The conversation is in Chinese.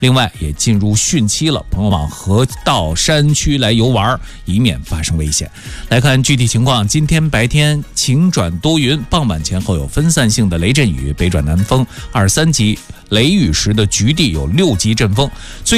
另外也进入汛期了，朋友往河道山区来游玩，以免发生危险。来看具体情况，今天白天晴转多云，傍晚前后有分散性的雷阵雨，北转南风2、3级，雷雨时的局地有6级阵风。